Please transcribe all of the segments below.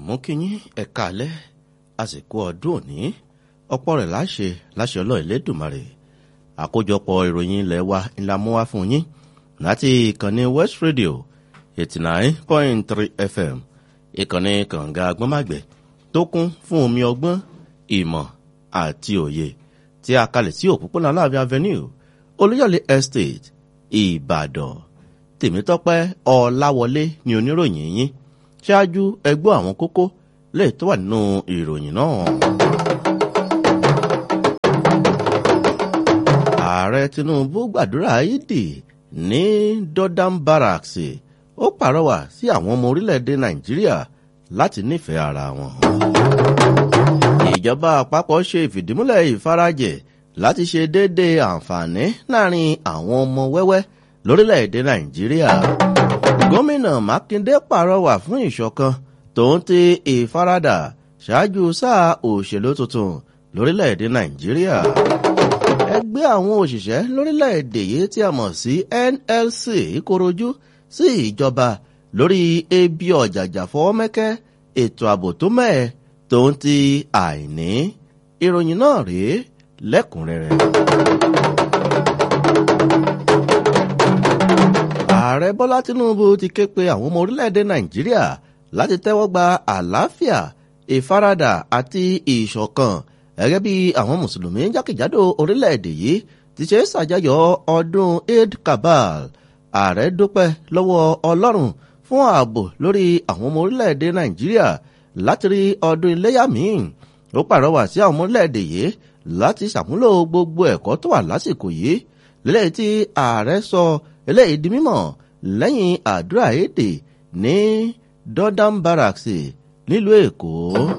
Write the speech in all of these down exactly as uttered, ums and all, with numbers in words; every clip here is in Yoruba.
mú kíyín ẹ̀ka alẹ́ àsìkò ọdún òní ọ̀pọ̀ rẹ̀ láṣẹ láṣẹ ọlọ́ọ̀ Elédùmarè àkójọpọ̀ ìròyìn ilẹ̀ wa ńlá mú wá fún yín láti ìkànnì West Radio eighty nine point three F M ìkànnì kànga agbọ́nmágbẹ̀ tó kún fún omi ọgbọ́n ìmọ̀ àti òye tí a kalẹ̀ sí òpópónà Aláàfin Avenue Olúyọ̀lé Estate Ìbàdàn. Tèmítọ́pẹ́ Ọláwọlé ni oníròyìn yín ṣáájú ẹgbọ́ àwọn kókó lè tó wà nínú ìròyìn náà. Ààrẹ Tinubu gbàdúrà Ìdì ní Dodan Barracks ó pàrọwà sí àwọn ọmọ orílẹ̀-èdè Nàìjíríà láti nífẹ̀ẹ́ ara wọn. Ìjọba àpapọ̀ ṣe ìfìdímúlẹ̀ ìfarajẹ̀ láti ṣe déédéé àǹfààní láàrin àwọn ọmọ wẹ́wẹ́ lórílẹ̀-èdè Nàìjíríà. Gómìnà Mákindé pàrọwà fún ìṣọ̀kan tòun ti ìfaradà ṣáájú sáà òṣèlú tuntun lórílẹ̀-èdè Nàìjíríà. Ẹgbẹ́ àwọn òṣìṣẹ́ lórílẹ̀-èdè yìí tí a mọ̀ sí N L C korojú sí ìjọba lórí ebi ọ̀jàjà fọwọ́mẹ́kẹ́ ètò ààbò tó mẹ́ẹ̀ tòun ti àìní. Ìròyìn náà rèé lẹ́kùnrẹ́rẹ́. Ààrẹ Bọ́lá Tinubu ti ké pe àwọn ọmọ orílẹ̀-èdè Nàìjíríà láti tẹ́wọ́ gba àlàáfíà, ìfaradà àti ìṣọ̀kan gẹ́gẹ́ bí àwọn mùsùlùmí jákèjádò orílẹ̀-èdè yìí ti ṣe ṣàjọyọ̀ ọdún Eid Kabal. Ààrẹ dúpẹ́ lọ́wọ́ Ọlọ́run fún ààbò lórí àwọn ọmọ orílẹ̀-èdè Nàìjíríà láti rí ọdún iléyà míì. Ó pàrọwà sí àwọn ọmọ orílẹ̀-èdè yìí láti ṣàmúlò gbogbo ẹ̀kọ́ tó wà lásìkò yìí lẹ́yìn tí ààrẹ sọ eléyìí di mímọ̀ lẹ́yìn àdúrà èdè ní Dodan Barracks nílùú Èkó.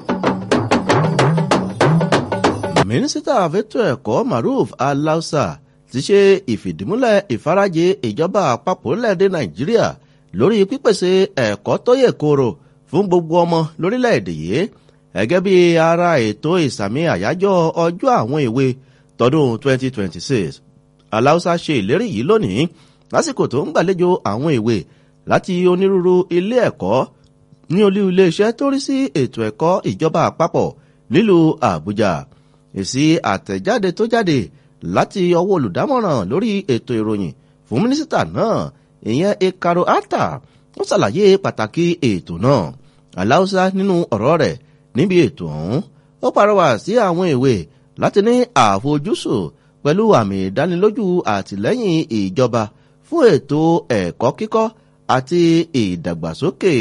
Mínísítà fẹ́tọ̀ ẹ̀kọ́ Maruf Alausa ti ṣe ìfìdímúlẹ̀ ìfarajẹ ìjọba àpapọ̀ orílẹ̀-èdè Nàìjíríà lórí pípèsè ẹ̀kọ́ tó yè kooro fún gbogbo ọmọ lórílẹ̀-èdè yìí gẹ́gẹ́ bí ara ètò ìsàmì àyájọ́ ọjọ́ àwọn èwe tọdún twenty twenty-six. Alausa ṣe ìlérí yìí lónìí lásìkò tó ń gbàlejò àwọn èwe láti onírúurú ilé ẹ̀kọ́ ní olú iléeṣẹ́ tó rí sí ètò ẹ̀kọ́ ìjọba àpapọ̀ nílùú Àbújá. Èsì àtẹ̀jáde tó jáde láti ọwọ́ olùdámọ̀ràn lórí ètò ìròyìn fún mínísítà náà ìyẹn Ekaro Atta ó ṣàlàyé pàtàkì ètò náà. Alausa nínú ọ̀rọ̀ rẹ̀ níbi ètò ọ̀hún ó pàrọwà sí àwọn èwe láti ní àfojúsùn pẹ̀lú àmì ìdánilójú àtìlẹ́yìn ìjọba fún ètò ẹ̀kọ́ kíkọ́ àti ìdàgbàsókè.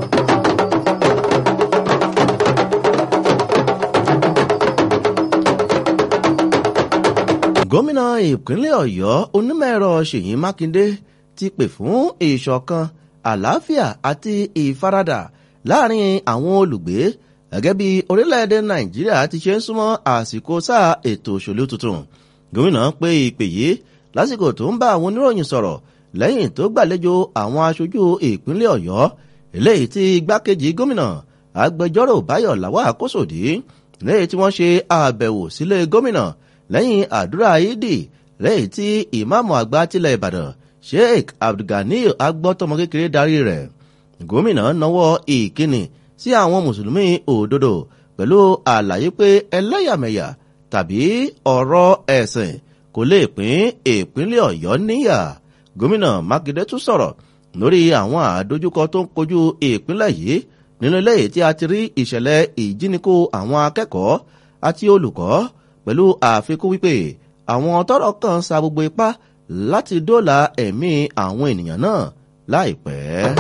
Gómìnà ìpínlẹ̀ Ọ̀yọ́ onímọ̀-ẹ̀rọ Ṣèyí Mákindé ti pè fún ìṣọ̀kan, àlàáfíà àti ìfaradà láàrin àwọn olùgbé gẹ́gẹ́ bí orílẹ̀-èdè Nàìjíríà ti ṣe ń súnmọ́ àsìkò sáà ètò òṣèlú tuntun. Gómìnà pé ìpè yìí lásìkò tó ń bá àwọn oníròyìn sọ̀rọ̀ lẹ́yìn tó gbàlejò àwọn aṣojú ìpínlẹ̀ Ọ̀yọ́ eléyìí tí igbákejì gómìnà agbẹjọ́rò Báyọ̀ Lawal Akósòdí lẹ́yìn tí wọ́n ṣe àbẹ̀wò sílé gómìnà lẹ́yìn àdúrà Ìdì lẹ́yìn tí ìmáàmù àgbà tilẹ̀ Ìbàdàn Sheikh Abdulganiyy Agbọ́tọmọ kékeré darí rẹ̀. Gómìnà nawọ́ ìkíni sí àwọn mùsùlùmí òdodo pẹ̀lú àlàyé pé ẹlẹ́yàmẹ̀yà tàbí ọ̀rọ̀ ẹ̀sìn kò lè pín ìpínlẹ̀ Ọ̀yọ́ níyà. Gómìnà Mákindé tún sọ̀rọ̀ lórí àwọn àdójúkọ tó ń kojú ìpínlẹ̀ yìí nínú eléyìí tí a ti rí ìṣẹ̀lẹ̀ ìjínikó àwọn akẹ́kọ̀ọ́ àti olùkọ́ pẹ̀lú àfikún wípé àwọn tọ́rọ̀ kàn sa gbogbo ipá láti dóòlà ẹ̀mí àwọn ènìyàn náà láìpẹ́.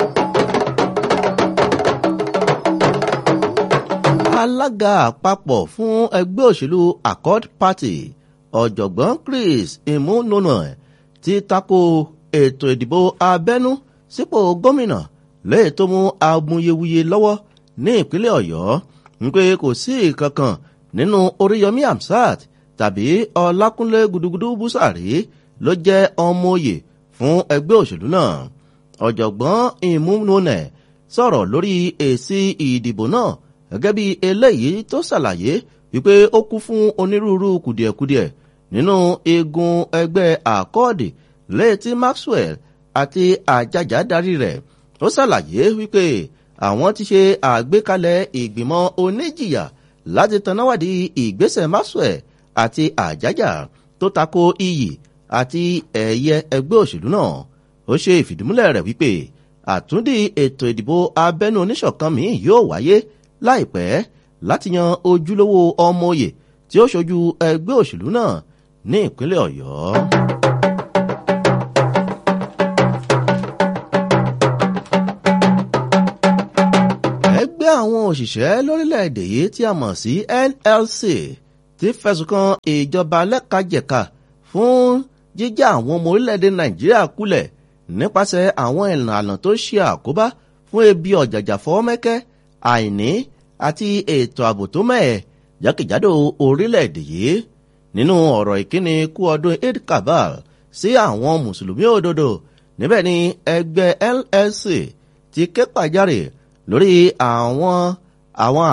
Alága àpapọ̀ fún ẹgbẹ́ òṣèlú Accord Party ọ̀jọ̀gbọ́n Chris Imunona ti tako ètò ìdìbò abẹ́nú sípò gómìnà lẹ́yìn tó mú awuyewuye lọ́wọ́ ní ìpínlẹ̀ Ọ̀yọ́ wípé kò sí ìkankan nínú Oríyọmí Hamzat tàbí Ọlákúnlé Gúdúgúdú Búsàrí ló jẹ́ ọmọ oyè fún ẹgbẹ́ òṣèlú náà. Ọ̀jọ̀gbọ́n Imunona sọ̀rọ̀ lórí èsì ìdìbò náà gẹ́gẹ́ bí eléyìí tó ṣàlàyé wípé ó kún fún onírúurú kùdìẹ̀kudiẹ̀ nínú igun ẹgbẹ́ àkọọ̀dì lẹ́yìn tí Maxwell àti Àjàjà darí rẹ̀. Ó ṣàlàyé wípé àwọn ti ṣe àgbékalẹ̀ ìgbìmọ̀ oníjìyà láti tanáwádìí ìgbésẹ̀ Maxwell àti àjájà tó tako iyì àti ẹ̀yẹ ẹgbẹ́ òṣèlú náà. Ó ṣe ìfìdímúlẹ̀ rẹ̀ wípé àtúndì ètò ìdìbò abẹ́nú oníṣọ̀kan míì yóò wáyé láìpẹ́ láti yan ojúlówó ọmọ oyè tí ó ṣojú ẹgbẹ́ òṣèlú náà ní ìpínlẹ̀ Ọ̀yọ́. Ẹgbẹ́ àwọn òṣìṣẹ́ lórílẹ̀‐èdè yìí tí a mọ̀ sí N L C ti fẹ̀sùn kan ìjọba lẹ́kajẹ̀ka fún jíjá àwọn ọmọ orílẹ̀‐èdè Nàìjíríà kulẹ̀ nípasẹ̀ àwọn ìlànà tó ṣe àkóbá fún ebi ọ̀jàjà fọ́mẹ́kẹ́, àìní àti ètò ààbò tó mẹ́ẹ̀ jákèjádò orílẹ̀‐èdè yìí. Nínú ọ̀rọ̀ ìkíni kú ọdún Eid Kabal sí àwọn mùsùlùmí òdodo, níbẹ̀ ni ẹgbẹ́ N L C ti ké pàjáre lórí àwọn àwọn